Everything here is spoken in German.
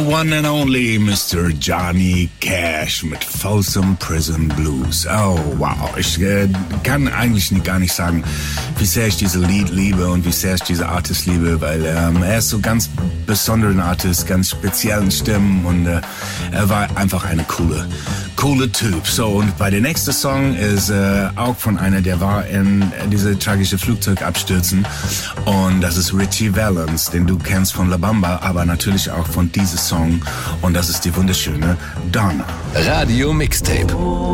one and only Mr. Johnny Cash mit Folsom Prison Blues. Oh, wow. Ich kann eigentlich gar nicht sagen, wie sehr ich diese Lied liebe und wie sehr ich diese Artist liebe, weil er ist so ganz besonderen Artist, ganz speziellen Stimmen und er war einfach eine coole Typ. So, und bei der nächsten Song ist auch von einer, der war in diese tragische Flugzeugabstürzen, und das ist Ritchie Valens, den du kennst von La Bamba, aber natürlich auch von diesem Song, und das ist die wunderschöne Donna. Radio Mixtape.